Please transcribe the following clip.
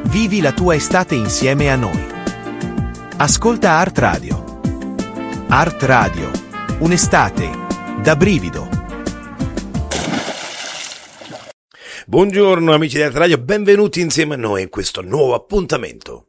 Vivi la tua estate insieme a noi. Ascolta Art Radio. Art Radio, un'estate da brivido. Buongiorno amici di Art Radio, benvenuti insieme a noi in questo nuovo appuntamento.